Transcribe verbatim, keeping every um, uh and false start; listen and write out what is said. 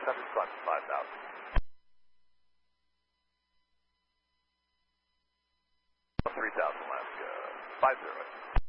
Copy, climb to five thousand. three thousand left, uh, five zero.